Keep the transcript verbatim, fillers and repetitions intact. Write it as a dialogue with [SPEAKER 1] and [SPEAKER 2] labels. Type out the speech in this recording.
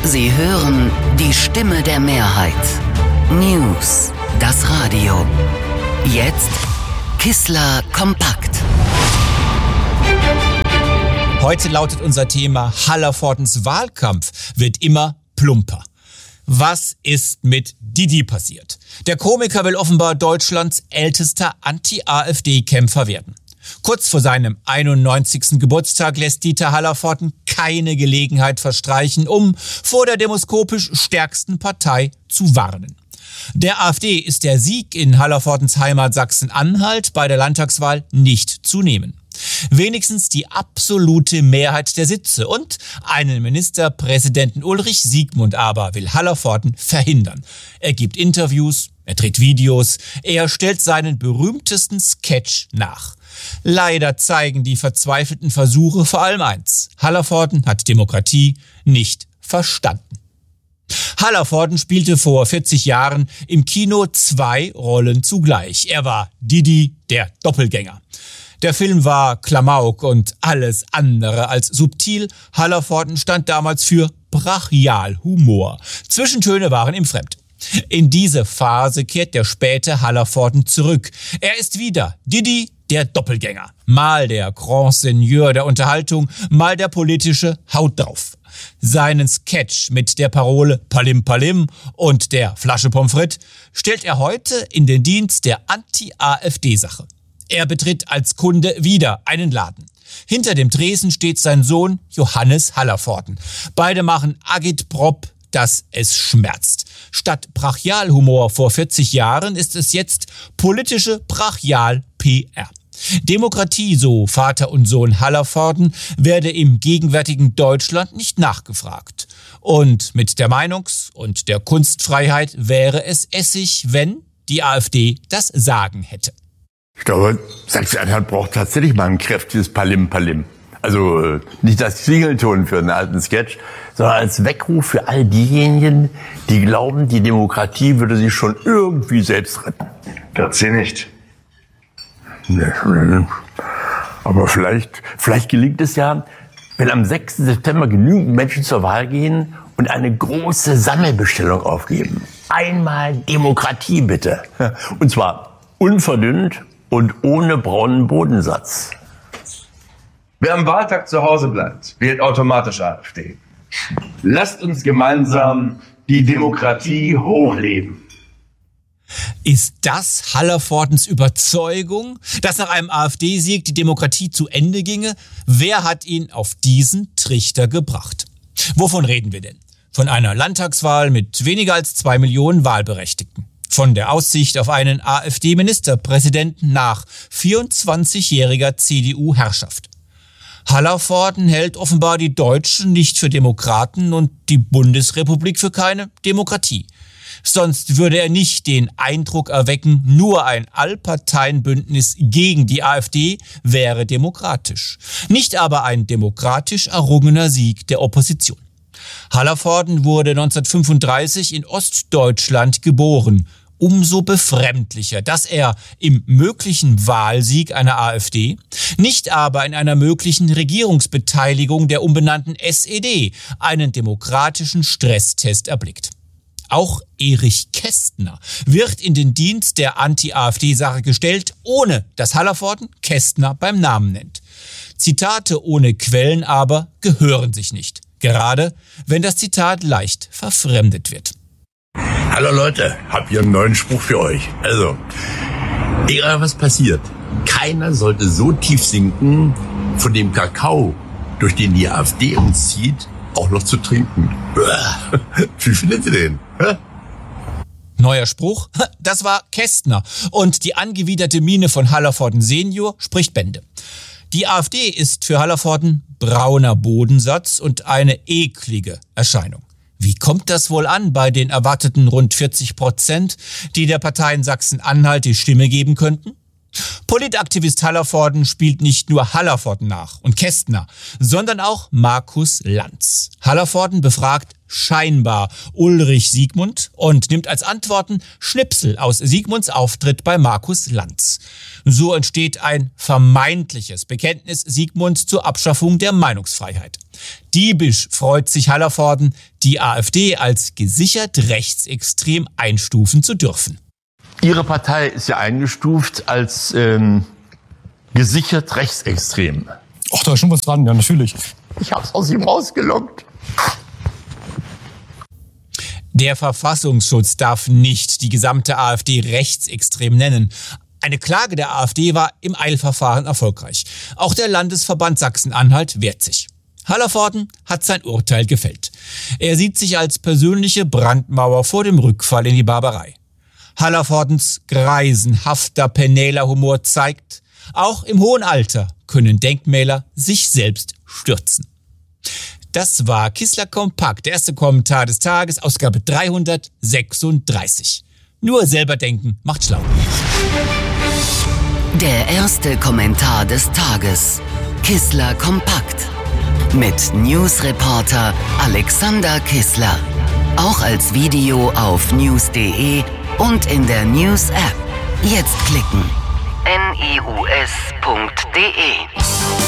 [SPEAKER 1] Sie hören die Stimme der Mehrheit. News, das Radio. Jetzt Kissler kompakt.
[SPEAKER 2] Heute lautet unser Thema: Hallervordens Wahlkampf wird immer plumper. Was ist mit Didi passiert? Der Komiker will offenbar Deutschlands ältester Anti-AfD-Kämpfer werden. Kurz vor seinem einundneunzigsten Geburtstag lässt Dieter Hallervorden keine Gelegenheit verstreichen, um vor der demoskopisch stärksten Partei zu warnen. Der AfD ist der Sieg in Hallervordens Heimat Sachsen-Anhalt bei der Landtagswahl nicht zu nehmen. Wenigstens die absolute Mehrheit der Sitze und einen Ministerpräsidenten Ulrich Siegmund aber will Hallervorden verhindern. Er gibt Interviews, er dreht Videos, er stellt seinen berühmtesten Sketch nach. Leider zeigen die verzweifelten Versuche vor allem eins: Hallervorden hat Demokratie nicht verstanden. Hallervorden spielte vor vierzig Jahren im Kino zwei Rollen zugleich. Er war Didi, der Doppelgänger. Der Film war Klamauk und alles andere als subtil. Hallervorden stand damals für Brachialhumor. Zwischentöne waren ihm fremd. In diese Phase kehrt der späte Hallervorden zurück. Er ist wieder Didi, der Doppelgänger. Mal der Grand Seigneur der Unterhaltung, mal der politische Haut drauf. Seinen Sketch mit der Parole Palim Palim und der Flasche Pommes frites stellt er heute in den Dienst der Anti-AfD-Sache. Er betritt als Kunde wieder einen Laden. Hinter dem Tresen steht sein Sohn Johannes Hallervorden. Beide machen Agitprop, dass es schmerzt. Statt Brachialhumor vor vierzig Jahren ist es jetzt politische Brachial-P R. Demokratie, so Vater und Sohn Hallervorden, werde im gegenwärtigen Deutschland nicht nachgefragt. Und mit der Meinungs- und der Kunstfreiheit wäre es Essig, wenn die AfD das Sagen hätte.
[SPEAKER 3] Ich glaube, Sachsen-Anhalt braucht tatsächlich mal ein kräftiges Palim Palim. Also nicht als Klingelton für einen alten Sketch, sondern als Weckruf für all diejenigen, die glauben, die Demokratie würde sich schon irgendwie selbst retten.
[SPEAKER 4] Das sie nicht.
[SPEAKER 3] Nee, nee. Aber vielleicht, vielleicht gelingt es ja, wenn am sechsten September genügend Menschen zur Wahl gehen und eine große Sammelbestellung aufgeben. Einmal Demokratie bitte. Und zwar unverdünnt und ohne braunen Bodensatz.
[SPEAKER 4] Wer am Wahltag zu Hause bleibt, wählt automatisch AfD. Lasst uns gemeinsam die Demokratie hochleben.
[SPEAKER 2] Ist das Hallervordens Überzeugung, dass nach einem AfD-Sieg die Demokratie zu Ende ginge? Wer hat ihn auf diesen Trichter gebracht? Wovon reden wir denn? Von einer Landtagswahl mit weniger als zwei Millionen Wahlberechtigten. Von der Aussicht auf einen AfD-Ministerpräsidenten nach vierundzwanzigjähriger C D U-Herrschaft. Hallervorden hält offenbar die Deutschen nicht für Demokraten und die Bundesrepublik für keine Demokratie. Sonst würde er nicht den Eindruck erwecken, nur ein Allparteienbündnis gegen die AfD wäre demokratisch. Nicht aber ein demokratisch errungener Sieg der Opposition. Hallervorden wurde neunzehnhundertfünfunddreißig in Ostdeutschland geboren. Umso befremdlicher, dass er im möglichen Wahlsieg einer AfD, nicht aber in einer möglichen Regierungsbeteiligung der umbenannten S E D einen demokratischen Stresstest erblickt. Auch Erich Kästner wird in den Dienst der Anti-AfD-Sache gestellt, ohne dass Hallervorden Kästner beim Namen nennt. Zitate ohne Quellen aber gehören sich nicht, gerade wenn das Zitat leicht verfremdet wird.
[SPEAKER 3] Hallo Leute, hab hier einen neuen Spruch für euch. Also, egal was passiert, keiner sollte so tief sinken, von dem Kakao, durch den die AfD uns zieht, auch noch zu trinken. Wie findet ihr den?
[SPEAKER 2] Neuer Spruch? Das war Kästner. Und die angewiderte Miene von Hallervorden Senior spricht Bände. Die AfD ist für Hallervorden brauner Bodensatz und eine eklige Erscheinung. Wie kommt das wohl an bei den erwarteten rund vierzig Prozent, die der Partei in Sachsen-Anhalt die Stimme geben könnten? Politaktivist Hallervorden spielt nicht nur Hallervorden nach und Kästner, sondern auch Markus Lanz. Hallervorden befragt scheinbar Ulrich Siegmund und nimmt als Antworten Schnipsel aus Siegmunds Auftritt bei Markus Lanz. So entsteht ein vermeintliches Bekenntnis Siegmunds zur Abschaffung der Meinungsfreiheit. Diebisch freut sich Hallervorden, die AfD als gesichert rechtsextrem einstufen zu dürfen.
[SPEAKER 3] Ihre Partei ist ja eingestuft als ähm, gesichert rechtsextrem.
[SPEAKER 5] Ach, da ist schon was dran, ja, natürlich.
[SPEAKER 3] Ich hab's aus ihm rausgelockt.
[SPEAKER 2] Der Verfassungsschutz darf nicht die gesamte AfD rechtsextrem nennen. Eine Klage der AfD war im Eilverfahren erfolgreich. Auch der Landesverband Sachsen-Anhalt wehrt sich. Hallervorden hat sein Urteil gefällt. Er sieht sich als persönliche Brandmauer vor dem Rückfall in die Barbarei. Hallervordens greisenhafter Penela-Humor zeigt, auch im hohen Alter können Denkmäler sich selbst stürzen. Das war Kissler Kompakt, der erste Kommentar des Tages, Ausgabe dreihundertsechsunddreißig. Nur selber denken macht schlau.
[SPEAKER 1] Der erste Kommentar des Tages. Kissler Kompakt. Mit Newsreporter Alexander Kissler. Auch als Video auf news punkt de und in der News-App. Jetzt klicken. news punkt de